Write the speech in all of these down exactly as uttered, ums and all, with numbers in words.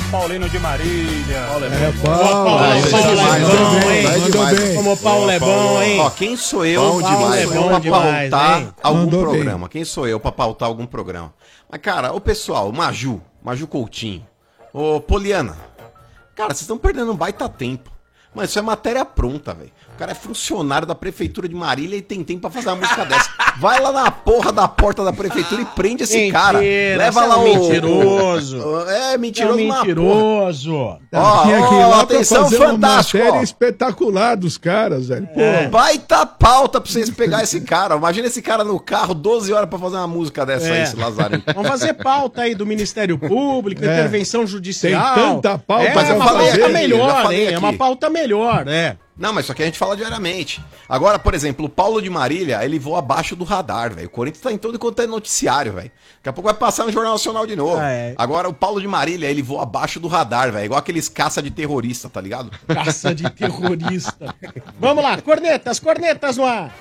Paulino de Marília. Paulo é bom. É, Paulo. Mandou bem. Como o Paulo é bom, hein? Ó, quem sou eu Bom Paulo demais, é bom bom pra demais, pautar hein? algum Mandou programa? bem. Quem sou eu pra pautar algum programa? Mas, cara, o pessoal, o Maju, Maju Coutinho, ô Poliana, cara, vocês estão perdendo um baita tempo. Mano, isso é matéria pronta, velho. O cara é funcionário da prefeitura de Marília e tem tempo pra fazer uma música dessa. Vai lá na porra da porta da prefeitura e prende esse Mentira, cara. Leva você lá é um o... mentiroso. É, mentiroso. É um uma mentiroso. Ó, Tinha que ir ó, lá pra atenção, fazer uma fantástico, matéria ó. espetacular dos caras, velho. Pô, É. Baita pauta pra vocês pegar esse cara. Imagina esse cara no carro, doze horas pra fazer uma música dessa É. aí, esse Lazarento. Vamos fazer pauta aí do Ministério Público, É. intervenção judicial. Tem tanta pauta É, pra é uma fazer, pauta eu já melhor, falei hein? aqui. É uma pauta melhor, é. Não, mas só que a gente fala diariamente. Agora, por exemplo, o Paulo de Marília, ele voa abaixo do radar, velho. O Corinthians tá em todo quanto é noticiário, velho. Daqui a pouco vai passar no Jornal Nacional de novo. Ah, é. Agora, o Paulo de Marília, ele voa abaixo do radar, velho. Igual aqueles caça de terrorista, tá ligado? Caça de terrorista. Vamos lá, cornetas, cornetas no ar.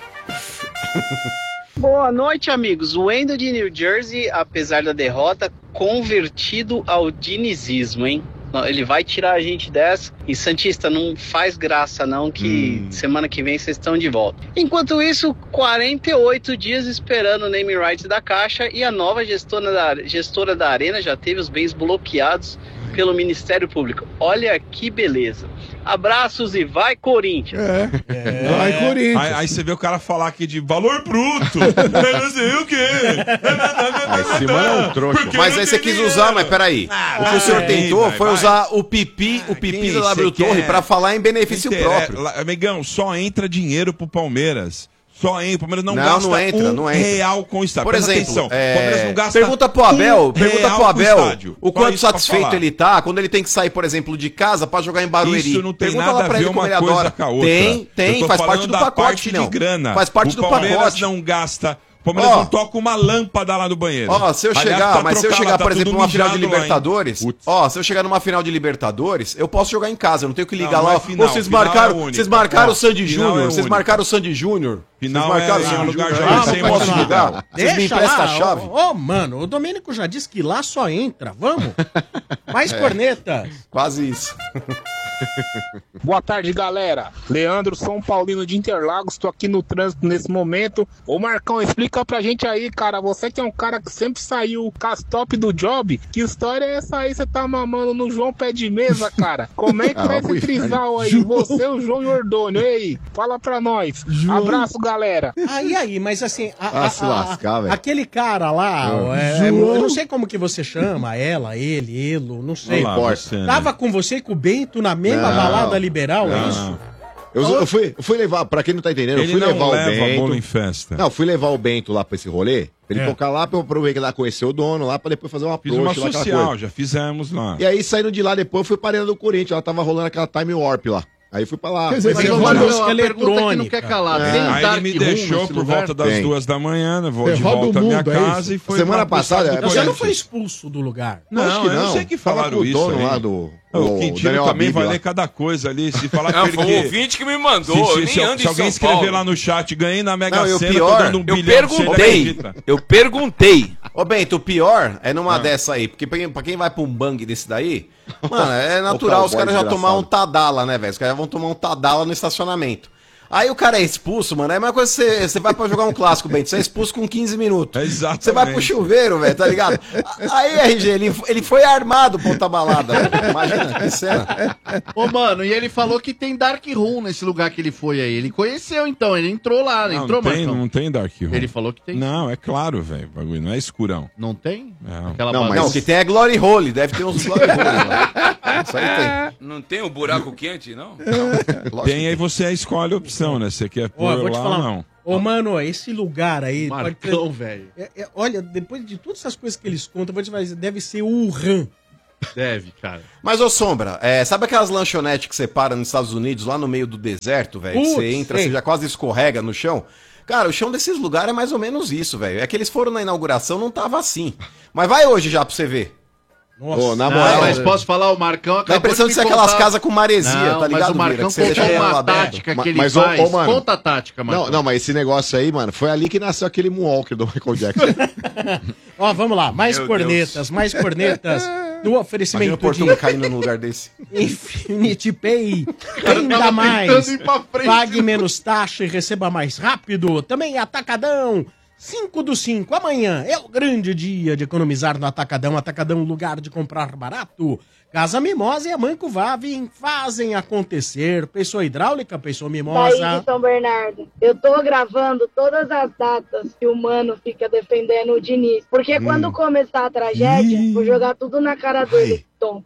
Boa noite, amigos. O Wendel de New Jersey, apesar da derrota, convertido ao dinizismo, hein? Não, ele vai tirar a gente dessa. E Santista, não faz graça não, que hum. semana que vem vocês estão de volta. Enquanto isso, quarenta e oito dias esperando o name rights da Caixa e a nova gestora da, gestora da Arena já teve os bens bloqueados pelo Ministério Público. Olha que beleza. Abraços e vai, Corinthians! É, é. Vai, Corinthians! Aí, aí você vê o cara falar aqui de valor bruto, eu não sei o quê. Aí esse mano é um trouxa. Mas aí você quis usar, mas peraí. Ah, o que o senhor vai, tentou vai, foi vai. usar o pipi, o pipi da W Torre pra falar em benefício Inter- próprio. É, amigão, só entra dinheiro pro Palmeiras. Só entra. O Palmeiras não, Não, gasta não entra, um não entra. real com o estádio. Por Presta exemplo, atenção, é, o Palmeiras não gasta pergunta pro Abel, um pergunta real pro com o Abel estádio. o Só quanto isso pra satisfeito falar. ele tá quando ele tem que sair, por exemplo, de casa pra jogar em Barueri. Isso não tem Pergunta nada lá pra a ver ele como uma ele coisa adora. com a outra. Tem, Eu tem, tô faz falando parte do da pacote, parte não. de grana. Faz parte o do Palmeiras pacote. não gasta. O Palmeiras Ó. não toca uma lâmpada lá no banheiro. Ó, se eu Aliás, chegar, tá mas se eu trocado, chegar, tá por exemplo, tudo numa final de mijado lá, hein? Libertadores, Putz. ó, se eu chegar numa final de Libertadores, eu posso jogar em casa, eu não tenho que ligar Não, lá. não é Ó, final, vocês final marcaram, é única. vocês marcaram Ó, o Sandy final Júnior, é vocês única. marcaram o Sandy Júnior. Final Vocês marcaram é o Sandy em lugar Júnior. já Ah, sem não posso motivo. jogar. Vocês me Deixa emprestam lá, a chave. Ô, ô, mano, o Domênico já disse que lá só entra. Vamos? Mais cornetas. Quase isso. Boa tarde, galera. Leandro, São Paulino de Interlagos, tô aqui no trânsito nesse momento. Ô Marcão, explica pra gente aí, cara, você que é um cara que sempre saiu castop do job, que história é essa aí, você tá mamando no João Pé de Mesa, cara? Como é que Ah, vai esse fui- trisal aí? João. Você, o João Jordônio, ei, fala pra nós. João. Abraço, galera. Aí, aí, mas assim... A, Ah, a- se a- lascar, velho. aquele cara lá, é, é, João. eu não sei como que você chama, ela, ele, ele, não sei. Olha lá, importa. você, né? Tava com você e com o Bento na mesma Não. balada liberal, é Não, isso? não. Eu, eu fui, eu fui levar, pra quem não tá entendendo, eu Ele fui não levar o leva Bento. bolo em festa. Não, fui levar o Bento lá pra esse rolê, pra ele É. tocar lá, pra eu aproveitar lá, conhecer o dono lá, pra depois fazer uma Fiz uma approach lá, aquela social, coisa. já fizemos lá. E aí, saindo de lá depois, eu fui pra Arena do Corinthians, ela tava rolando aquela Time Warp lá. Aí fui pra lá. Quer dizer, Mas você eu- roda- eu- música a pergunta que não eletrônica. quer calar. É. Tem Aí Dark ele me Room deixou nesse por lugar? volta das Tem. duas da manhã, né? Vou Você de roda volta o à minha mundo, é casa isso? e foi Semana lá pro passada, estádio do Você não Corinthians. foi expulso do lugar. Não, Acho que eu não não. sei que Fala falaram com o isso dono aí. lá do- Não, o o Quintino Daniel também Abib vai lá. ler cada coisa ali. Se falar Não, que ele... foi o que- ouvinte que me mandou, Se, eu se- nem se- ando se em alguém São escrever Paulo. lá no chat, ganhei na Mega Não, e o Sena, pior, tô dando um Eu bilhão pra você, ele perguntei, acredita? eu perguntei. Ô, Bento, o pior é numa Ah. dessa aí, porque pra quem, pra quem vai pra um bang desse daí, mano, é natural O os caras já cowboy tomar um desgraçado. Tadala, né, velho? Os caras vão tomar um Tadala no estacionamento. Aí o cara é expulso, mano. É a mesma coisa que você, você vai pra jogar um clássico, Bento. Você é expulso com quinze minutos. É exatamente. Você vai pro chuveiro, velho, tá ligado? Aí, R G, ele, ele foi armado pra outra balada, velho. Imagina, que cena. Ô, mano, e ele falou que tem Dark Room nesse lugar que ele foi aí. Ele conheceu, então. Ele entrou lá, Não, entrou, não tem, Marcão? não tem Dark Room. Ele falou que tem. Não, é claro, velho. o bagulho Não é escurão. Não tem? Não. Aquela Não, balada- mas- Não, o que tem é Glory Hole. Deve ter uns Glory Hole lá. Isso aí tem. Não tem o buraco quente, não? Lógico Tem, que aí você escolhe a opção, né? Você quer Ó, pôr vou te lá falar. ou não. Ô, mano, esse lugar aí. pode ter- Marcão, velho. É- é- olha, depois de todas essas coisas que eles contam, eu vou te dizer, deve ser o Wuhan. Deve, cara. Mas, ô Sombra, é, sabe aquelas lanchonetes que você para nos Estados Unidos, lá no meio do deserto, velho? Que Putz, você entra, sei. você já quase escorrega no chão? Cara, o chão desses lugares é mais ou menos isso, velho. É que eles foram na inauguração, não tava assim. Mas vai hoje já pra você ver. Nossa. Ô, na Não, moral, mas posso falar, o Marcão acabou Dá a impressão de me ser aquelas contar- casas com maresia, Não, tá ligado, mas o Marcão Vira? Que você deixa contou ela uma aberta. tática Ma- que ele mas, ô, faz. ô, mano. Conta a tática, Marcão. Não, não, mas esse negócio aí, mano, foi ali que nasceu aquele Moonwalker do Michael Jackson. Ó, vamos lá, mais Meu cornetas, mais cornetas. No Imagina oferecimento o Portuga caindo num lugar desse. Infinity Pay, cara ainda tava mais. tentando ir pra frente. Pague menos taxa e receba mais rápido. Também Atacadão. cinco do cinco. Amanhã é o grande dia de economizar no Atacadão. Atacadão, lugar de comprar barato. Casa Mimosa e a Manco Vavem fazem acontecer. Pessoa hidráulica, pessoa Daí mimosa. de São Bernardo. Eu tô gravando todas as datas que o mano fica defendendo o Diniz. Porque quando começar a tragédia, vou jogar tudo na cara dele, Tom.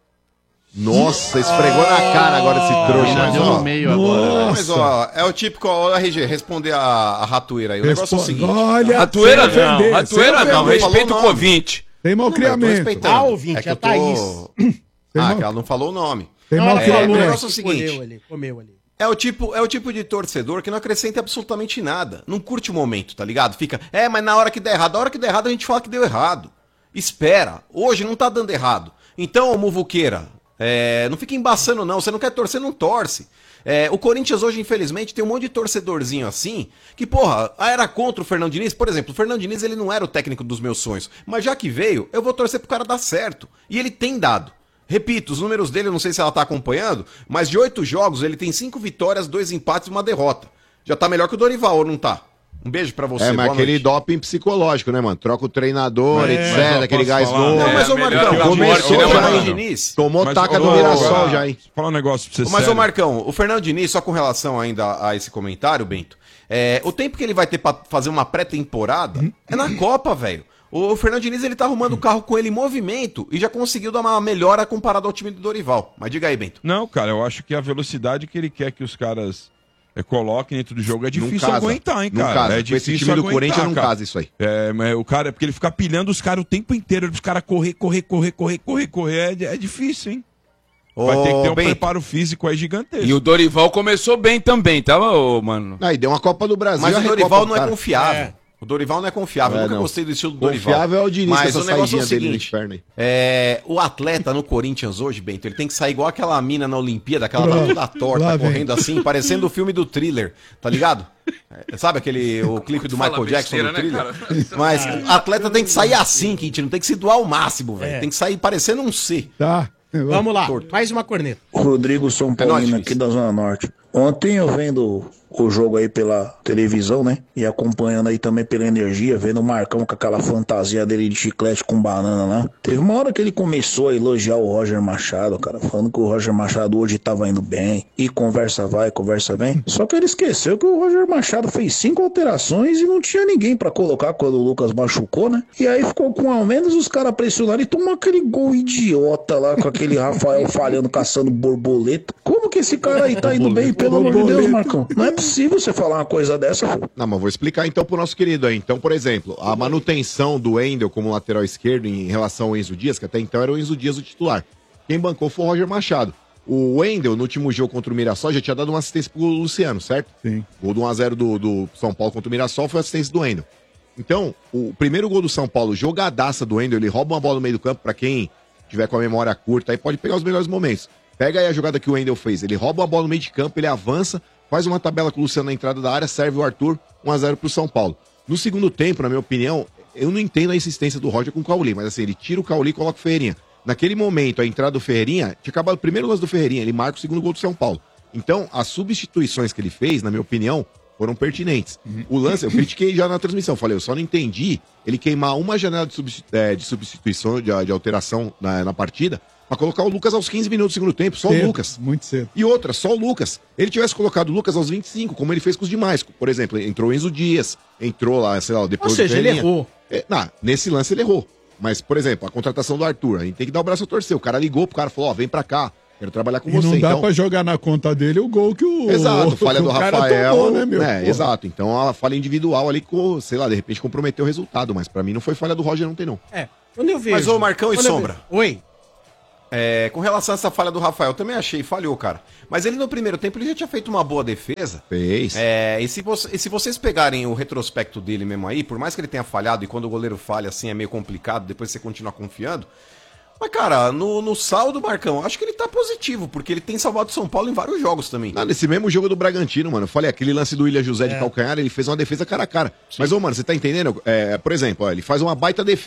Nossa, esfregou na cara agora esse trouxa. Mas, Deu ó, no meio agora. mas, ó, é o típico, ó, R G, responder a, a ratoeira aí. O negócio é o Responde. seguinte. Olha, Ratoeira sem não, ofender, ratoeira sem não, ofender. respeita o Falou o nome. convite. Tem Eu tô malcriamento. respeitando. Ah, ouvinte, é que a eu tô... Thaís. Tem Ah, mal- que ela não falou o nome. Tem É, o malcriamento. negócio é o seguinte. Comeu ali, comeu ali. É o, tipo, é o tipo de torcedor que não acrescenta absolutamente nada. Não curte o momento, tá ligado? Fica, é, mas na hora que der errado, a hora que der errado a gente fala que deu errado. Espera, hoje não tá dando errado. Então, Muvuqueira, é, não fica embaçando não, você não quer torcer, não torce. É, o Corinthians hoje, infelizmente, tem um monte de torcedorzinho assim, que, porra, era contra o Fernando Diniz. Por exemplo, o Fernando Diniz, ele não era o técnico dos meus sonhos. Mas já que veio, eu vou torcer pro cara dar certo. E ele tem dado. Repito, os números dele, eu não sei se ela tá acompanhando, mas de oito jogos ele tem cinco vitórias, dois empates e uma derrota. Já tá melhor que o Dorival, ou não tá? Um beijo pra você, É, mas boa aquele noite. doping psicológico, né, mano? Troca o treinador, É, etcétera, mas eu aquele posso gás falar, novo. né? Não, mas, ô É, melhor Marcão, que o começou Amor, o que o Fernando Amor. Diniz. Tomou Mas, taca ô, do Mirassol agora, já, hein? Fala um negócio pra você, Mas, ô sério. Marcão, o Fernando Diniz, só com relação ainda a esse comentário, Bento, é, o tempo que ele vai ter pra fazer uma pré-temporada é na Copa, velho. O Fernando Diniz, ele tá arrumando o carro com ele em movimento e já conseguiu dar uma melhora comparado ao time do Dorival. Mas diga aí, Bento. Não, cara, eu acho que a velocidade que ele quer que os caras é, coloquem dentro do jogo é Não difícil casa. aguentar, hein, Não cara. casa. É Com difícil esse time do aguentar, Corinthians não cara. casa isso aí. É, mas o cara, é porque ele fica pilhando os caras o tempo inteiro, os caras correr, correr, correr, correr, correr, correr, é, é difícil, hein? Vai Ô, ter que ter um Bento, preparo físico aí gigantesco. E o Dorival começou bem também, tá, ô, mano? Aí deu uma Copa do Brasil. mas a o Recopa Dorival pro não é cara. confiável. É. O Dorival não é confiável. É, Eu nunca não. gostei do estilo do Dorival. Confiável é o Diniz, Mas essa o negócio é o saidinha dele no seguinte, inferno aí. é, o atleta no Corinthians hoje, Bento, ele tem que sair igual aquela mina na Olimpíada, aquela Pronto. toda torta, Lá vem. correndo assim, parecendo o filme do Thriller, tá ligado? É, sabe aquele o clipe do Fala Michael Jackson besteira, do né, Thriller? cara? Mas o atleta tem que sair assim, Quintino, não tem que se doar ao máximo, velho. É. Tem que sair parecendo um C. Tá. Vamos lá, Torto. mais uma corneta. Rodrigo São É Paulino nóis, aqui da Zona Norte. Ontem eu vendo o jogo aí pela televisão, né? E acompanhando aí também pela energia, vendo o Marcão com aquela fantasia dele de chiclete com banana lá. Teve uma hora que ele começou a elogiar o Roger Machado, cara, falando que o Roger Machado hoje tava indo bem. E conversa vai, conversa vem. Só que ele esqueceu que o Roger Machado fez cinco alterações e não tinha ninguém pra colocar quando o Lucas machucou, né? E aí ficou com ao menos os caras pressionando e tomou aquele gol idiota lá com aquele Rafael falhando, caçando borboleta. Como que esse cara aí tá indo bem, pelo amor de Deus, Marcão? Não é possível você falar uma coisa dessa, pô. Não, mas vou explicar então pro nosso querido aí. Então, por exemplo, a manutenção do Wendel como lateral esquerdo em relação ao Enzo Dias, que até então era o Enzo Dias o titular. Quem bancou foi o Roger Machado. O Wendel, no último jogo contra o Mirassol, já tinha dado uma assistência pro Luciano, certo? Sim. O gol do um a zero do, do São Paulo contra o Mirassol foi a assistência do Wendel. Então, o primeiro gol do São Paulo, jogadaça do Wendel, ele rouba uma bola no meio do campo, pra quem tiver com a memória curta, aí pode pegar os melhores momentos. Pega aí a jogada que o Wendel fez, ele rouba a bola no meio de campo, ele avança, faz uma tabela com o Luciano na entrada da área, serve o Arthur, um a zero pro São Paulo. No segundo tempo, na minha opinião, eu não entendo a insistência do Roger com o Cauli, mas assim, ele tira o Cauli e coloca o Ferreirinha. Naquele momento, a entrada do Ferreirinha, tinha acabado o primeiro lance do Ferreirinha, ele marca o segundo gol do São Paulo. Então, as substituições que ele fez, na minha opinião, foram pertinentes. O lance, eu critiquei já na transmissão, falei, eu só não entendi ele queimar uma janela de, substitu é, de substituição, de, de alteração na, na partida, pra colocar o Lucas aos quinze minutos do segundo tempo, só Cedo, o Lucas. Muito cedo. E outra, só o Lucas. Ele tivesse colocado o Lucas aos vinte e cinco, como ele fez com os demais. Por exemplo, entrou o Enzo Dias, entrou lá, sei lá, depois Ou seja, do ele Ferreirinha. errou. É, não, nesse lance ele errou. Mas, por exemplo, a contratação do Arthur, a gente tem que dar o braço a torcer. O cara ligou pro cara e falou, ó, vem pra cá, quero trabalhar com E você. não dá Então, pra jogar na conta dele o gol que o. exato, falha que do o cara Rafael, tomou, né, meu? é, Porra. exato. Então a falha individual ali, com, sei lá, de repente comprometeu o resultado, mas pra mim não foi falha do Roger, não tem não. É, quando eu vejo... Mas, ô, Marcão e quando eu Sombra? vejo- Oi. É, com relação a essa falha do Rafael, eu também achei, falhou, cara. Mas ele no primeiro tempo ele já tinha feito uma boa defesa. Fez. É, e, se você- e se vocês pegarem o retrospecto dele mesmo aí, por mais que ele tenha falhado e quando o goleiro falha assim é meio complicado, depois você continuar confiando. Mas, cara, no, no saldo, Marcão, acho que ele tá positivo, porque ele tem salvado o São Paulo em vários jogos também. Ah, nesse mesmo jogo do Bragantino, mano, eu falei, aquele lance do William José de calcanhar, ele fez uma defesa cara a cara. Mas, ô, mano, você tá entendendo? É, por exemplo, ó, ele faz uma baita defesa.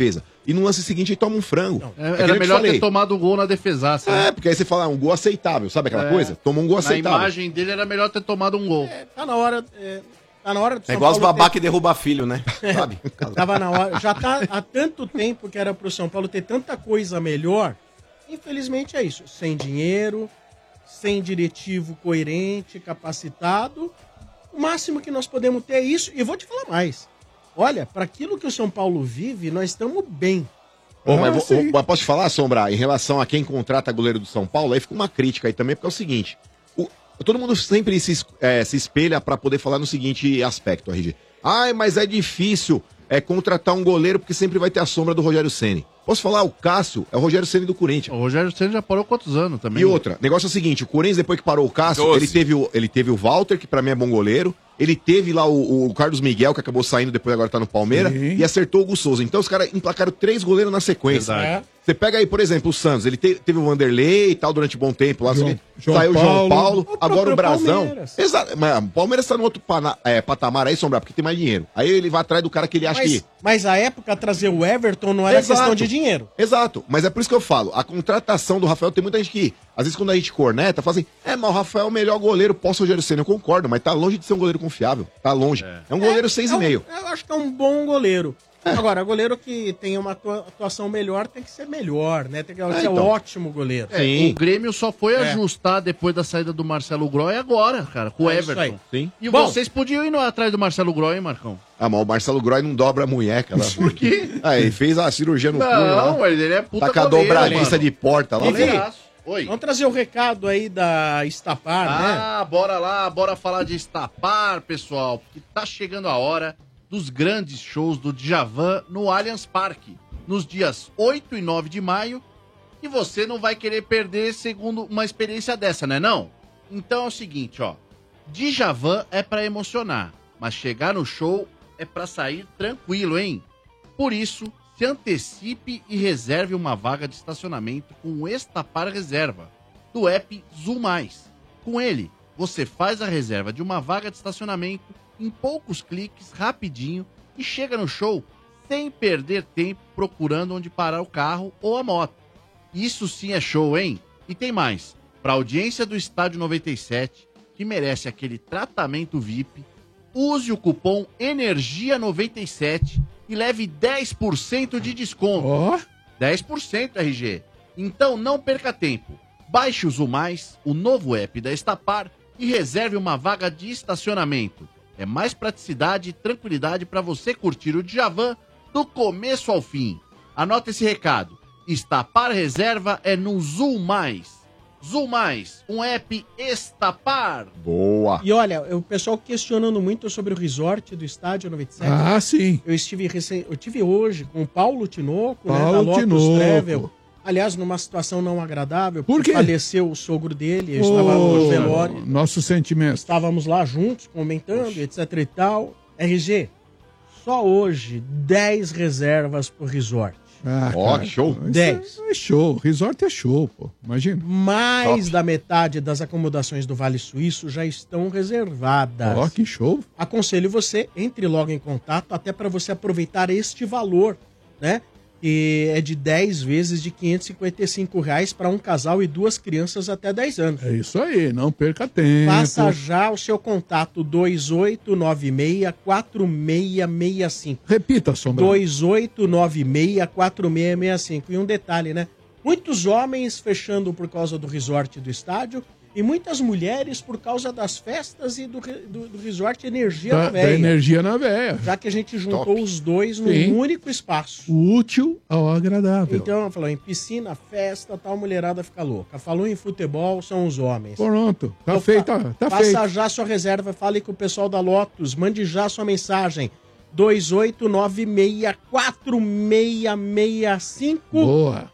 e no lance seguinte ele toma um frango. É, É era aquilo que eu melhor falei. ter tomado o gol na defesaça. né? É, porque aí você fala, ah, um gol aceitável, sabe aquela É. coisa? Tomou um gol Na aceitável. imagem dele era melhor ter tomado um gol. Tá na hora. É, tá na hora do É São igual os Paulo babá ter- que derruba filho, né? Sabe? Tava na hora. Já tá há tanto tempo que era pro São Paulo ter tanta coisa melhor. Infelizmente é isso. Sem dinheiro, sem diretivo coerente, capacitado. O máximo que nós podemos ter é isso. E vou te falar mais. Olha, para aquilo que o São Paulo vive, nós estamos bem. Ô, mas Ah, vou- sim. mas posso te falar, Sombra, em relação a quem contrata goleiro do São Paulo, aí fica uma crítica aí também, porque é o seguinte, o- todo mundo sempre se, es- é, se espelha pra poder falar no seguinte aspecto, R G. Ai, mas é difícil é, contratar um goleiro porque sempre vai ter a sombra do Rogério Ceni. Posso falar, o Cássio é o Rogério Ceni do Corinthians. O Rogério Ceni já parou quantos anos também? E outra, negócio é o seguinte, o Corinthians depois que parou o Cássio, doze. ele teve, o, ele teve o Walter, que pra mim é bom goleiro, ele teve lá o, o Carlos Miguel, que acabou saindo, depois agora tá no Palmeiras, e acertou o Hugo Souza. Então os caras emplacaram três goleiros na sequência. Verdade. Você pega aí, por exemplo, o Santos, ele te- teve o Vanderlei e tal durante um bom tempo lá, João- só que João saiu o João Paulo. Paulo, O agora próprio o Brasão. Palmeiras. Exato, mas o Palmeiras tá no outro pana- é, patamar aí, Sombra, porque tem mais dinheiro. Aí ele vai atrás do cara que ele acha Mas, que... mas a época trazer o Everton não era Exato. questão de dinheiro. Exato, mas é por isso que eu falo, a contratação do Rafael, tem muita gente que, às vezes quando a gente corneta, fala assim, é, mas o Rafael é o melhor goleiro pós-Rogério Ceni, eu concordo, mas tá longe de ser um goleiro confiável, tá longe. É, um goleiro seis e meio. Eu acho que é um bom goleiro. Agora, goleiro que tenha uma atua- atuação melhor tem que ser melhor, né? Tem que ser um então. ótimo goleiro. É, o Grêmio só foi É. ajustar depois da saída do Marcelo Groy agora, cara, com o É isso Everton. aí. Sim. E Bom. vocês podiam ir no- atrás do Marcelo Groy, hein, Marcão? Ah, mas o Marcelo Groy não dobra a munheca lá. Por quê? Ah, ele fez a cirurgia no Não, punho lá. ele é puta Tá com a goleiro, dobradiça mano. de porta lá. Vivi, Oi. vamos trazer o recado aí da Estapar, né? Ah, bora lá, bora falar de Estapar, pessoal, porque tá chegando a hora dos grandes shows do Djavan no Allianz Parque, nos dias oito e nove de maio, e você não vai querer perder segundo uma experiência dessa, né não? Então é o seguinte, ó, Djavan é pra emocionar, mas chegar no show é pra sair tranquilo, hein? Por isso, se antecipe e reserve uma vaga de estacionamento com o Estapar Reserva, do app Zoom Mais. Com ele, você faz a reserva de uma vaga de estacionamento em poucos cliques, rapidinho, e chega no show sem perder tempo procurando onde parar o carro ou a moto. Isso sim é show, hein? E tem mais. Para a audiência do Estádio noventa e sete, que merece aquele tratamento V I P, use o cupom Energia noventa e sete e leve dez por cento de desconto. Ó. dez por cento, R G. Então não perca tempo. Baixe o Zoom Mais, o novo app da Estapar, e reserve uma vaga de estacionamento. É mais praticidade e tranquilidade para você curtir o Djavan do começo ao fim. Anota esse recado. Estapar Reserva é no Zoom Mais. Zoom Mais, um app Estapar. Boa. E olha, o pessoal questionando muito sobre o resort do Estádio noventa e sete. Ah, sim. Eu estive recém, eu tive hoje com o Paulo Tinoco, né, da Paulo Lotus Tinoco. Travel. Aliás, numa situação não agradável, Por porque quê? faleceu o sogro dele, eu estava no Ô, velório. Nosso sentimento. Estávamos lá juntos, comentando, etc e tal. R G, só hoje, dez reservas pro resort. Ah, Ó, cara, que show. isso dez. É show. Resort é show, pô. Imagina. Mais Top. da metade das acomodações do Vale Suíço já estão reservadas. Ó, que show. Aconselho você, entre logo em contato, até para você aproveitar este valor, né? Que é de dez vezes de quinhentos e cinquenta e cinco reais para um casal e duas crianças até dez anos. É isso aí, não perca tempo. Faça já o seu contato dois oito nove seis, quatro seis seis cinco. Repita, Sombra. dois oito nove seis, quatro seis seis cinco. E um detalhe, né? Muitos homens fechando por causa do resort do estádio e muitas mulheres por causa das festas e do, re- do, do resort Energia Da, na da Veia. energia na veia. Já que a gente juntou Top. os dois num Sim. único espaço. O útil ao agradável. Então, falou em piscina, festa, tal, mulherada fica louca. Falou em futebol, são os homens. Pronto. Tá Então, feito. fa- Tá faça feito. já sua reserva, fale com o pessoal da Lotus, mande já sua mensagem. dois oito nove seis, quatro seis seis cinco. Boa.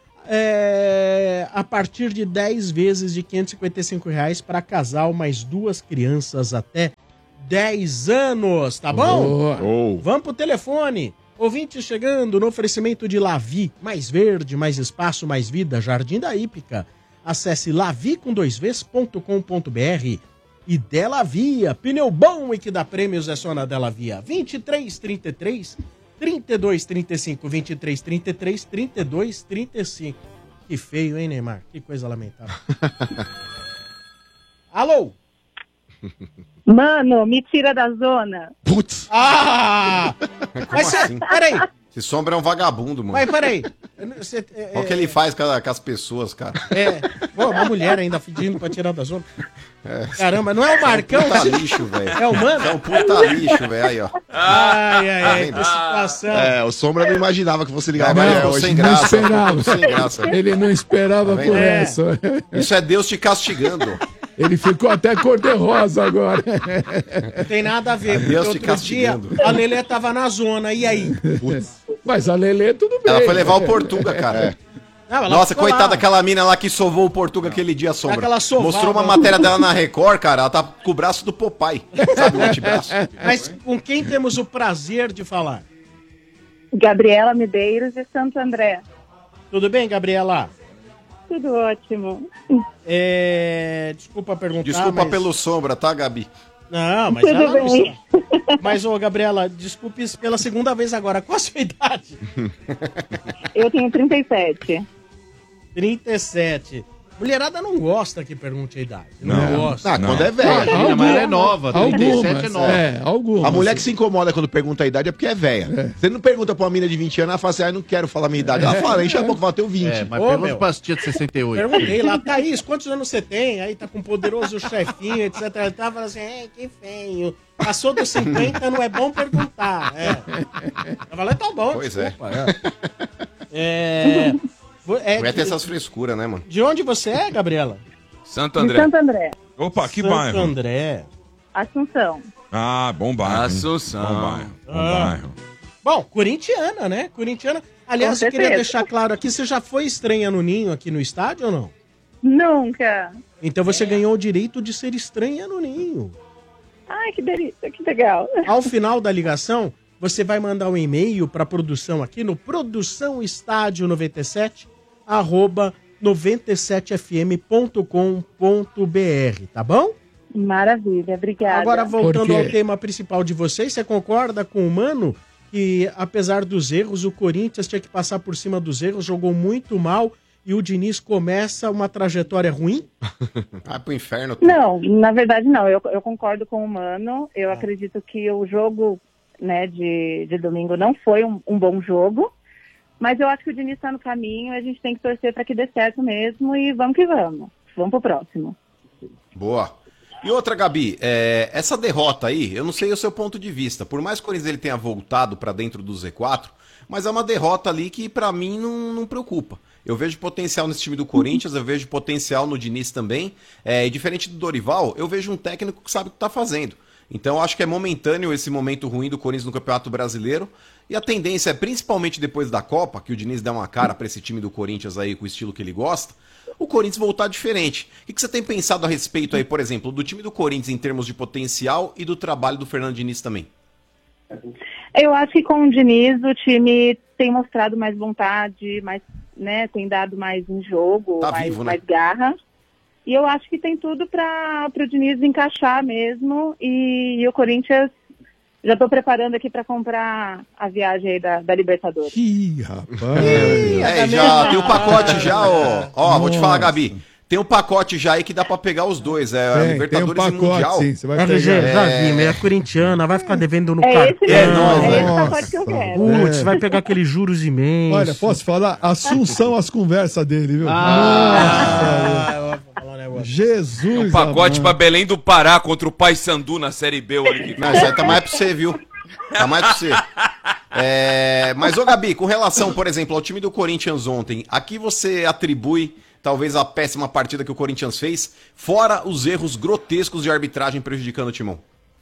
É, a partir de dez vezes de quinhentos e cinquenta e cinco reais para casal, mais duas crianças até dez anos, tá bom? Boa. Vamos pro telefone. Ouvinte chegando no oferecimento de Lavi, mais verde, mais espaço, mais vida, Jardim da Hípica. Acesse lavi com dois v's ponto com ponto br e Dela Via, pneu bom e que dá prêmios é só na Dela Via. vinte e três, trinta e três, trinta e dois, trinta e cinco, vinte e três, trinta e três, trinta e dois, trinta e cinco. Que feio, hein, Neymar? Que coisa lamentável. Alô? Mano, me tira da zona. Putz! Ah! Como Mas cê, assim? peraí, Esse Sombra é um vagabundo, mano. mas peraí. Cê, é, Olha o que ele faz com, a- com as pessoas, cara. É, pô, uma mulher ainda pedindo pra tirar da zona. Caramba, não é o Marcão? Puta lixo, velho. É o Mano? É um puta lixo, velho. Aí, ó. Ai, ai, ai, Tá que situação. É, o Sombra não imaginava que você ligava Agora pra ele ficou hoje. sem Não graça. esperava. Ficou sem graça. Ele não esperava Tá vendo? por É. essa. Isso é Deus te castigando. Ele ficou até cor-de-rosa agora. Não tem nada a ver, porque Deus te outro dia castigando. a Lelê tava na zona, e aí? Mas a Lelê, tudo bem. Ela foi levar o Portuga, cara. Não, ela Nossa, ficou coitada lá. daquela mina lá que sovou o Portuga aquele dia, Sombra. Aquela sovada. Mostrou uma matéria dela na Record, cara. Ela tá com o braço do Popeye. Sabe o antebraço? Mas com quem temos o prazer de falar? Gabriela Medeiros de Santo André. Tudo bem, Gabriela? Tudo ótimo. É... Desculpa perguntar, Desculpa mas... pelo Sombra, tá, Gabi? Não, mas Tudo ela não bem. está. Mas, ô, Gabriela, desculpe pela segunda vez agora. Qual a sua idade? Eu tenho trinta e sete. trinta e sete. Mulherada não gosta que pergunte a idade. Não, Não. gosta. Ah, quando é velha. Imagina, mas ela é nova, trinta e sete é Algumas, nova. é, algumas. A mulher que se incomoda quando pergunta a idade é porque é velha. Você não pergunta pra uma mina de vinte anos, ela fala assim, ah, eu não quero falar a minha idade. Ela fala, enche a boca, fala, eu tenho vinte. É, mas Ô, pergunta meu. pras tias de sessenta e oito. Perguntei lá, Thaís, quantos anos você tem? Aí tá com um poderoso chefinho, etcétera. Ela tava assim, é, que feio. Passou dos cinquenta, não é bom perguntar. É. Eu falei, tá bom, Pois desculpa. É. É, vo- é, Vai ter de, essas frescuras, né, mano? de onde você é, Gabriela? Santo De André. Santo André. Opa, que Santo bairro? André. Assunção. Ah, bom bairro. hein? Assunção. Bom bairro. Bom Ah. bairro. Bom, corintiana, né? Corintiana. Aliás, Com eu queria certeza. deixar claro aqui, você já foi estranha no Ninho aqui no estádio ou não? Nunca. Então você ganhou o direito de ser estranha no Ninho. Ai, que delícia, que legal. Ao final da ligação, você vai mandar um e-mail para a produção aqui no produção estádio noventa e sete arroba noventa e sete f m ponto com ponto b r, tá bom? Maravilha, obrigada. Agora, voltando Por quê? ao tema principal de vocês, você concorda com o Mano que, apesar dos erros, o Corinthians tinha que passar por cima dos erros, jogou muito mal e o Diniz começa uma trajetória ruim? Vai pro inferno. Não, na verdade não. Eu, eu concordo com o Mano. Eu acredito que o jogo, né, de, de domingo não foi um, um bom jogo. Mas eu acho que o Diniz está no caminho. A gente tem que torcer para que dê certo mesmo. E vamos que vamos. Vamos pro próximo. Boa. E outra, Gabi, é, essa derrota aí, eu não sei o seu ponto de vista. Por mais que o Corinthians ele tenha voltado pra dentro do Z quatro, mas é uma derrota ali que pra mim não, não preocupa. Eu vejo potencial nesse time do Corinthians, eu vejo potencial no Diniz também. É, e diferente do Dorival, eu vejo um técnico que sabe o que tá fazendo. Então eu acho que é momentâneo esse momento ruim do Corinthians no Campeonato Brasileiro. E a tendência é, principalmente depois da Copa, que o Diniz dá uma cara pra esse time do Corinthians aí com o estilo que ele gosta, o Corinthians voltar diferente. O que que você tem pensado a respeito aí, por exemplo, do time do Corinthians em termos de potencial e do trabalho do Fernando Diniz também? Eu acho que com o Diniz o time tem mostrado mais vontade, mais, né, tem dado mais em jogo, Tá mais, vivo, né? mais garra. E eu acho que tem tudo para o Diniz encaixar mesmo. E, e o Corinthians, já estou preparando aqui para comprar a viagem aí da, da Libertadores. Ih, rapaz. É, já tem o pacote já, ó. Ó, vou te falar, Gabi. Tem um pacote já aí que dá pra pegar os dois. É a Tem, tem um Libertadores e pacote, Mundial. sim. Você vai R G, pegar. já vi, é corintiana, vai ficar devendo no É cartão. esse É mesmo, nóis, é né? esse Nossa. pacote que eu quero. Putz, É. vai pegar aqueles juros imensos. Olha, posso falar? Assunção as conversas dele, viu? Ah, eu vou falar um negócio. Jesus. Um pacote pra amado. Belém do Pará contra o Paysandu na Série B o ano que vem. Não, isso aí tá mais pra você, viu? Tá mais pra você. É, mas, ô Gabi, com relação, por exemplo, ao time do Corinthians ontem, aqui você atribui talvez a péssima partida que o Corinthians fez, fora os erros grotescos de arbitragem prejudicando o Timão?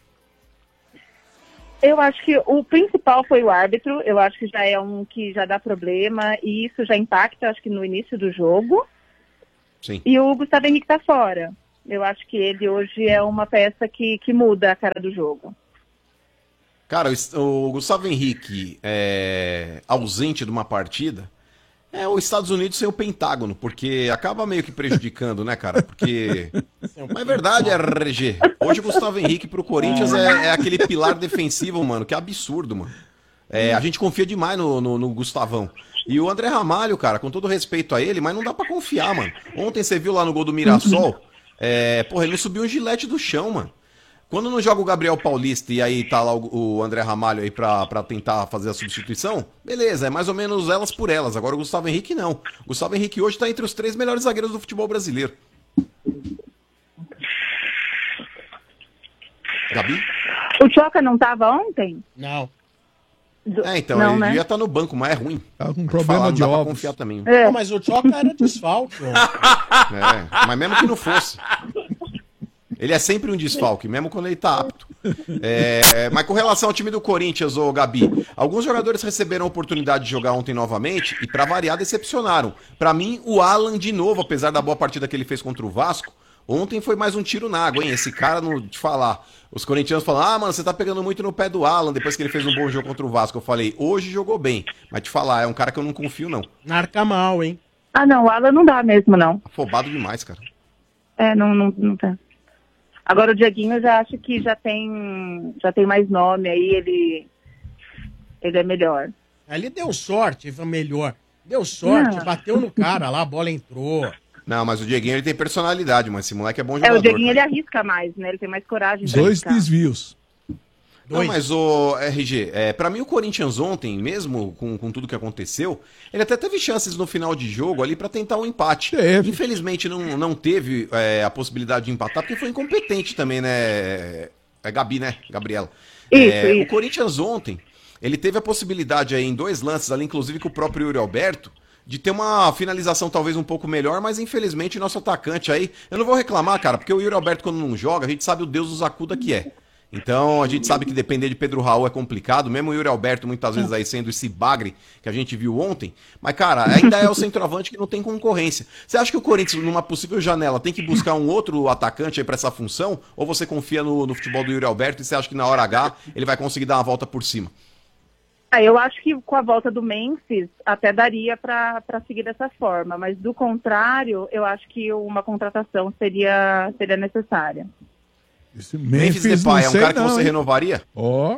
Eu acho que o principal foi o árbitro. Eu acho que já é um que já dá problema e isso já impacta, acho que no início do jogo. Sim. E o Gustavo Henrique tá fora. Eu acho que ele hoje é uma peça que, que muda a cara do jogo. Cara, o, o Gustavo Henrique é, ausente de uma partida é os Estados Unidos sem o Pentágono, porque acaba meio que prejudicando, né, cara? Porque. Mas é verdade, R G. Hoje o Gustavo Henrique pro Corinthians é, é aquele pilar defensivo, mano, que é absurdo, mano. É, a gente confia demais no, no, no Gustavão. E o André Ramalho, cara, com todo respeito a ele, mas não dá pra confiar, mano. Ontem você viu lá no gol do Mirassol, é, porra, ele não subiu um gilete do chão, mano. Quando não joga o Gabriel Paulista e aí tá lá o, o André Ramalho aí pra, pra tentar fazer a substituição, beleza, é mais ou menos elas por elas. Agora o Gustavo Henrique não. O Gustavo Henrique hoje tá entre os três melhores zagueiros do futebol brasileiro. Gabi? O Tchoca não tava ontem? Não. Do- É, então, não, ele né? devia estar no banco, mas é ruim. Tá com Te problema falar, não de dá pra ovos. confiar também. É. Não, mas o Tchoca era desfalque. ó. É, mas mesmo que não fosse. Ele é sempre um desfalque, mesmo quando ele tá apto. É, mas com relação ao time do Corinthians, ô Gabi, alguns jogadores receberam a oportunidade de jogar ontem novamente e, pra variar, decepcionaram. Pra mim, o Alan, de novo, apesar da boa partida que ele fez contra o Vasco, ontem foi mais um tiro na água, hein? Esse cara, não te falar. Os corintianos falam, ah, mano, você tá pegando muito no pé do Alan depois que ele fez um bom jogo contra o Vasco. Eu falei, hoje jogou bem. Mas te falar, é um cara que eu não confio, não. Narca mal, hein? Ah, não, o Alan não dá mesmo, não. Afobado demais, cara. É, não, não, não tá. Agora o Dieguinho eu já acho que já tem, já tem mais nome aí, ele, ele é melhor. Ele deu sorte, foi melhor. Deu sorte, Não. bateu no cara lá, a bola entrou. Não, mas o Dieguinho, ele tem personalidade, mas esse moleque é bom É, jogador. o Dieguinho cara. ele arrisca mais, né? Ele tem mais coragem de Dois arriscar. desvios. Não, mas o R G, é, pra mim o Corinthians ontem, mesmo com, com tudo que aconteceu, ele até teve chances no final de jogo ali pra tentar um empate. Teve. Infelizmente não, não teve é, a possibilidade de empatar, porque foi incompetente também, né? É Gabi, né? Gabriela. Isso, É, isso. O Corinthians ontem, ele teve a possibilidade aí em dois lances ali, inclusive com o próprio Yuri Alberto, de ter uma finalização talvez um pouco melhor, mas infelizmente nosso atacante aí, eu não vou reclamar, cara, porque o Yuri Alberto quando não joga, a gente sabe o Deus dos acuda que é. Então a gente sabe que depender de Pedro Raul é complicado, mesmo o Yuri Alberto muitas vezes aí sendo esse bagre que a gente viu ontem, mas cara, ainda é o centroavante que não tem concorrência. Você acha que o Corinthians, numa possível janela, tem que buscar um outro atacante aí pra essa função? Ou você confia no, no futebol do Yuri Alberto e você acha que na hora H ele vai conseguir dar uma volta por cima? Ah, eu acho que com a volta do Memphis até daria para seguir dessa forma, mas do contrário, eu acho que uma contratação seria, seria necessária. Esse Memphis Memphis Depay é não um sei cara que não, você hein? renovaria? Ó,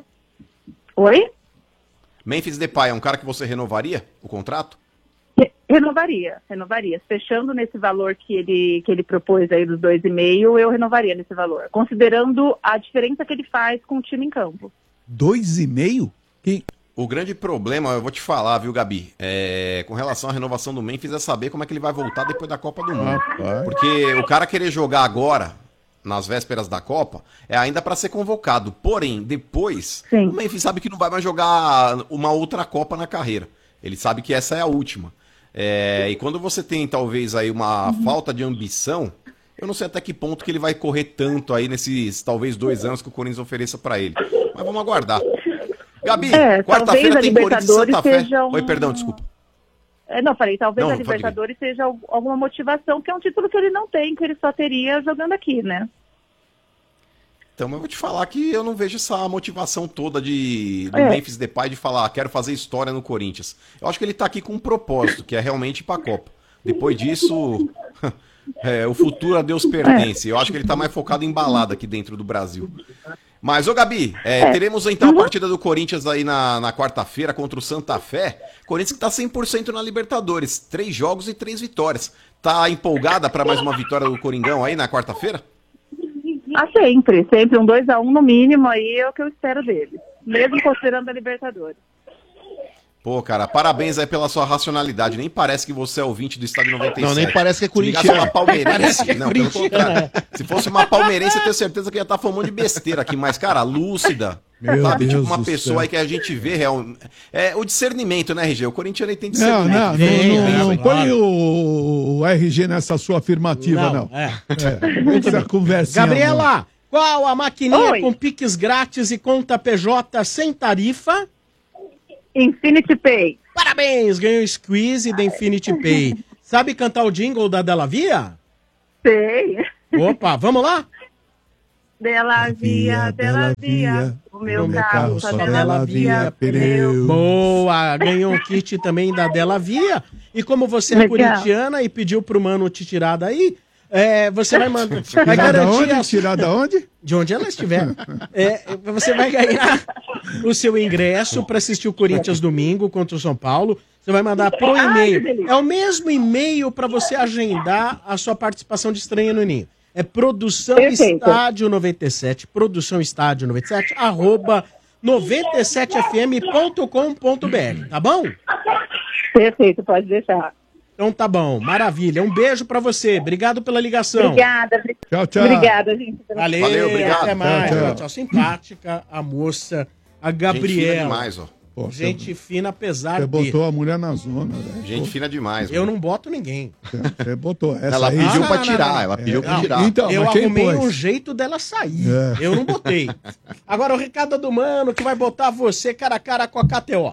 Oi? Memphis Depay é um cara que você renovaria o contrato? Re- Renovaria, renovaria. Fechando nesse valor que ele, que ele propôs aí dos dois e meio, eu renovaria nesse valor, considerando a diferença que ele faz com o time em campo. dois e meio? Quem... O grande problema, eu vou te falar, viu, Gabi, é, com relação à renovação do Memphis é saber como é que ele vai voltar depois da Copa do Mundo. Rapaz. Porque o cara querer jogar agora, nas vésperas da Copa, é ainda pra ser convocado. Porém, depois, Sim. o Memphis sabe que não vai mais jogar uma outra Copa na carreira. Ele sabe que essa é a última. É, e quando você tem, talvez, aí uma falta de ambição, eu não sei até que ponto que ele vai correr tanto aí nesses, talvez, dois anos que o Corinthians ofereça pra ele. Mas vamos aguardar. Gabi, É, quarta-feira talvez a tem Corinthians e Santa Libertadores Fé. seja um- Oi, perdão, desculpa. É, não, falei, talvez Não, a pode ir. Libertadores seja al- alguma motivação, que é um título que ele não tem, que ele só teria jogando aqui, né? Então, eu vou te falar que eu não vejo essa motivação toda de do É. Memphis Depay de falar, ah, quero fazer história no Corinthians. Eu acho que ele tá aqui com um propósito, que é realmente ir pra Copa. Depois disso, é, o futuro a Deus pertence. Eu acho que ele tá mais focado em balada aqui dentro do Brasil. Mas, ô Gabi, é, É. teremos então a partida do Corinthians aí na, na quarta-feira contra o Santa Fé. Corinthians que tá cem por cento na Libertadores. Três jogos e três vitórias. Tá empolgada pra mais uma vitória do Coringão aí na quarta-feira? Ah, sempre, sempre. Um dois a um no mínimo aí é o que eu espero dele. Mesmo considerando a Libertadores. Pô, cara, parabéns aí pela sua racionalidade. Nem parece que você é ouvinte do Estádio noventa e sete. Não, nem parece que é Se ligasse corintiano. uma palmeirense. Parece que é não, pelo corintiano, contrário. Se fosse uma palmeirense, eu tenho certeza que ia estar falando de besteira aqui. Mas, cara, lúcida. Meu sabe? Deus Tipo uma do pessoa céu. aí que a gente vê real. É o discernimento, né, R G? O corintiano ele tem Não, discernimento. não, não, Vem, não, vem, não vem. põe o, o R G nessa sua afirmativa, não. é. É, essa conversinha. Gabriela, qual a maquininha Oi. com piques grátis e conta P J sem tarifa? Infinity Pay. Parabéns, ganhou o squeeze da Infinity Pay. Sabe cantar o jingle da Della Via? Sei. Opa, vamos lá? Dela via, dela via. O meu carro só dela via pneu. Boa, ganhou um kit também da Della Via. E como você é Legal. corintiana e pediu pro mano te tirar daí, é, você vai mandar. Vai Tirar da garantir onde? a... Tirar da onde? De onde ela estiver. É, você vai ganhar o seu ingresso para assistir o Corinthians domingo contra o São Paulo. Você vai mandar pro e-mail. É o mesmo e-mail para você agendar a sua participação de Estranha no Ninho. É produção estádio noventa e sete, produção estádio noventa e sete, arroba noventa e sete f m ponto com ponto b r, tá bom? Perfeito, pode deixar. Então tá bom, maravilha. Um beijo pra você. Obrigado pela ligação. Obrigada. Tchau, tchau. Obrigada, gente. Valeu, Valeu, obrigado. Até mais. Tchau, Tchau, tchau. tchau. Simpática a moça, a Gente fina Gabriela. demais, ó. Pô, Gente fina, apesar Você de... botou a mulher na zona, velho. Gente fina demais. Eu mano. não boto ninguém. Você botou essa Ela aí. pediu não, pra não, tirar, não, não. ela pediu pra Não, tirar. Então, eu mas quem arrumei pôs? um jeito dela sair. É. Eu não botei. Agora o recado do mano que vai botar você cara a cara com a K T O.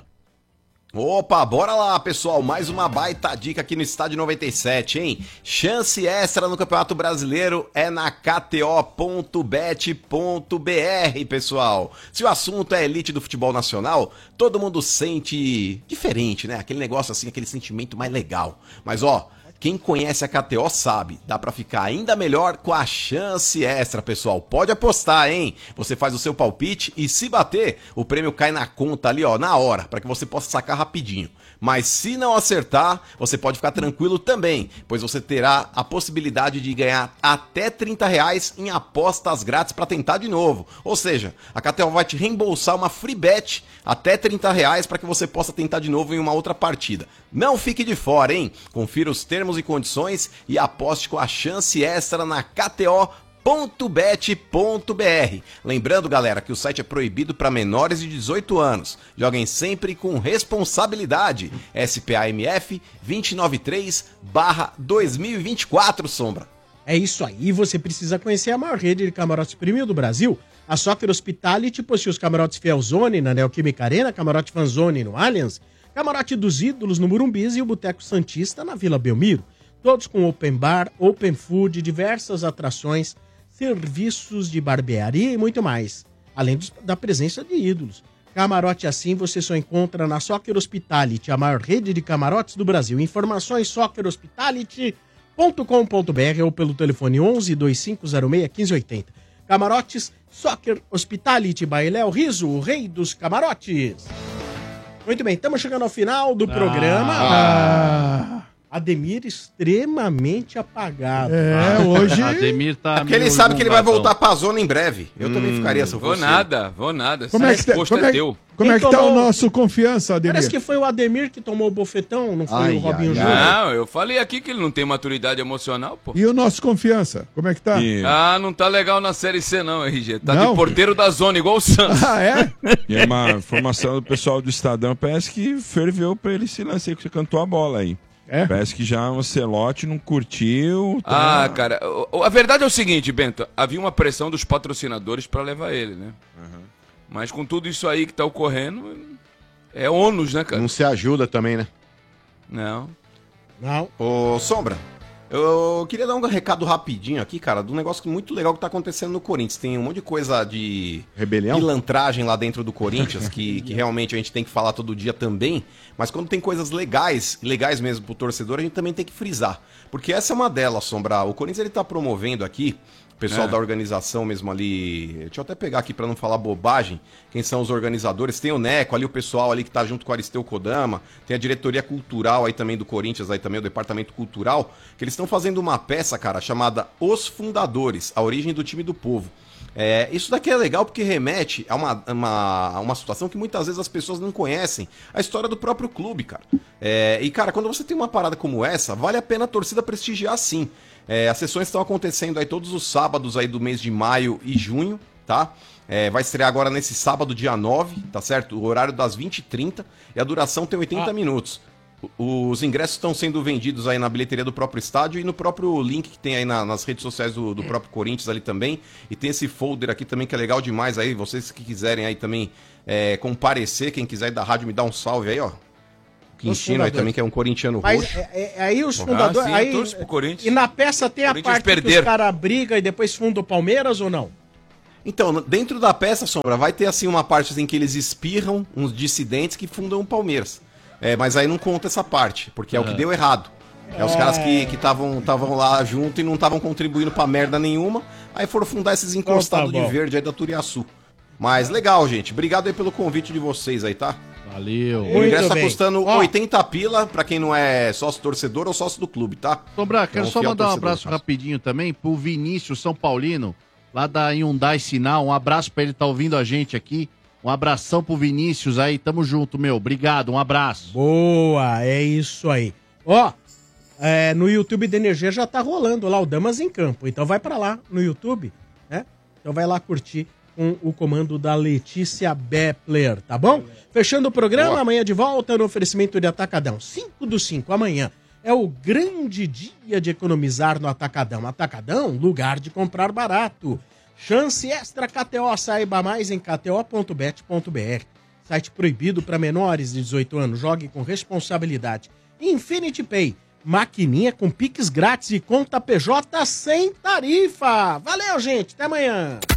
Opa, bora lá, pessoal. Mais uma baita dica aqui no Estádio noventa e sete, hein? Chance extra no Campeonato Brasileiro é na k t o ponto bet ponto b r, pessoal. Se o assunto é elite do futebol nacional, todo mundo sente diferente, né? Aquele negócio assim, aquele sentimento mais legal. Mas, ó, quem conhece a K T O sabe, dá pra ficar ainda melhor com a chance extra, pessoal. Pode apostar, hein? Você faz o seu palpite e se bater, o prêmio cai na conta ali, ó, na hora, pra que você possa sacar rapidinho. Mas se não acertar, você pode ficar tranquilo também, pois você terá a possibilidade de ganhar até trinta reais em apostas grátis pra tentar de novo. Ou seja, a K T O vai te reembolsar uma free bet até trinta reais para que você possa tentar de novo em uma outra partida. Não fique de fora, hein? Confira os termos e condições e aposte com a chance extra na k t o ponto bet ponto b r. Lembrando, galera, que o site é proibido para menores de dezoito anos. Joguem sempre com responsabilidade. S P A M F dois nove três barra dois mil e vinte e quatro, Sombra. É isso aí, você precisa conhecer a maior rede de camarotes premium do Brasil. A Soccer Hospitality possui os camarotes Fielzone na Neoquímica Arena, camarote Fanzone no Allianz, camarote dos Ídolos no Murumbis e o Boteco Santista na Vila Belmiro. Todos com open bar, open food, diversas atrações, serviços de barbearia e muito mais. Além dos- da presença de ídolos. Camarote assim você só encontra na Soccer Hospitality, a maior rede de camarotes do Brasil. Informações soccer hospitality ponto com ponto b r ou pelo telefone onze, dois cinco zero seis, um cinco oito zero. Camarotes Soccer Hospitality by Léo Riso, o rei dos camarotes. Muito bem, estamos chegando ao final do programa. Ah. Ademir extremamente apagado. É, hoje. Ademir tá. É porque ele meio sabe que ele vai bombadão. voltar pra zona em breve. Eu também ficaria se eu Vou fosse nada, vou nada. Como é Esse que tá, posto como é é, teu. como é Quem que tá o tomou- nosso confiança, Ademir? Parece que foi o Ademir que tomou o bofetão, não foi Ai, o Robinho ai, Júnior. Não, eu falei aqui que ele não tem maturidade emocional, pô. E o nosso confiança? Como é que tá? E, Ah, não tá legal na Série C não, R G. Tá Não? de porteiro da zona, igual o Santos. Ah, é? e é uma informação do pessoal do Estadão, parece que ferveu pra ele se lançar, que você cantou a bola aí. É? Parece que já o Ancelotti não curtiu. tá- Ah, cara, o- o- a verdade é o seguinte, Bento, havia uma pressão dos patrocinadores pra levar ele, né? Mas com tudo isso aí que tá ocorrendo, é ônus, né, cara? Não se ajuda também, né? Não. Não. Ô, Sombra, eu queria dar um recado rapidinho aqui, cara, de um negócio muito legal que tá acontecendo no Corinthians. Tem um monte de coisa de Rebelião? pilantragem lá dentro do Corinthians, que, que realmente a gente tem que falar todo dia também. Mas quando tem coisas legais, legais mesmo pro torcedor, a gente também tem que frisar. Porque essa é uma delas, Sombra. O Corinthians, ele tá promovendo aqui, o pessoal É. da organização mesmo ali... Deixa eu até pegar aqui pra não falar bobagem, quem são os organizadores. Tem o Neco ali, o pessoal ali que tá junto com o Aristeu Kodama. Tem a diretoria cultural aí também do Corinthians, aí também o departamento cultural, que eles estão fazendo uma peça, cara, chamada Os Fundadores, a origem do time do povo. É, isso daqui é legal porque remete a uma, uma, uma situação que muitas vezes as pessoas não conhecem, a história do próprio clube, cara. É, e, cara, quando você tem uma parada como essa, vale a pena a torcida prestigiar sim. É, as sessões estão acontecendo aí todos os sábados aí do mês de maio e junho, tá? É, vai estrear agora nesse sábado, dia nove, tá certo? O horário das vinte e trinta e a duração tem oitenta Ah. minutos. O- Os ingressos estão sendo vendidos aí na bilheteria do próprio estádio e no próprio link que tem aí na- nas redes sociais do, do próprio Corinthians ali também. E tem esse folder aqui também que é legal demais aí. Vocês que quiserem aí também é, comparecer, quem quiser ir da rádio me dá um salve aí, ó. O Quintino aí fundadores. também, que é um corintiano Mas roxo. é, é- aí os Ah, fundadores. sim, aí, eu torço pro Corinthians. E na peça tem a Corinthians parte que perder. os caras brigam e depois fundam o Palmeiras ou não? Então, dentro da peça, Sombra, vai ter assim uma parte assim, que eles espirram, uns dissidentes que fundam o Palmeiras. É, mas aí não conta essa parte, porque é, o que deu errado. É os caras que estavam estavam lá junto e não estavam contribuindo pra merda nenhuma. Aí foram fundar esses encostados Então tá de bom. verde aí da Turiaçu. Mas legal, gente. Obrigado aí pelo convite de vocês aí, tá? Valeu. O ingresso tá bem. custando Ó. oitenta pila pra quem não é sócio torcedor ou sócio do clube, tá? Sombra, quero Então, só fiel mandar um torcedor, abraço tá? rapidinho também pro Vinícius São Paulino, lá da Hyundai Sinal. Um abraço pra ele, tá ouvindo a gente aqui. Um abração pro Vinícius aí, tamo junto, meu. Obrigado, um abraço. Boa, é isso aí. Ó, é, no YouTube da Energia já tá rolando lá o Damas em Campo. Então vai pra lá no YouTube, né? Então vai lá curtir com o comando da Letícia Bepler, tá bom? Fechando o programa, amanhã de volta no oferecimento de Atacadão. cinco do cinco, amanhã é o grande dia de economizar no Atacadão. Atacadão, lugar de comprar barato. Chance extra K T O, saiba mais em k t o ponto bet ponto b r. Site proibido para menores de dezoito anos, jogue com responsabilidade. Infinity Pay, maquininha com Pix grátis e conta P J sem tarifa. Valeu, gente, até amanhã.